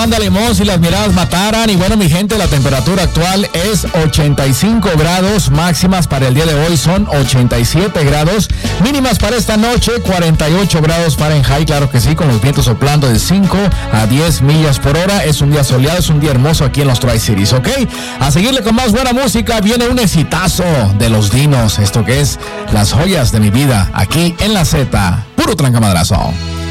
Banda Limón, si las miradas mataran. Y bueno, mi gente, la temperatura actual es 85 grados, máximas para el día de hoy son 87 grados, mínimas para esta noche 48 grados Fahrenheit, claro que sí, con los vientos soplando de 5 a 10 millas por hora. Es un día soleado, es un día hermoso aquí en los Tri-Cities, ¿ok? A seguirle con más buena música, viene un exitazo de Los Dinos, esto que es Las Joyas de mi Vida, aquí en la Z, puro trancamadrazo.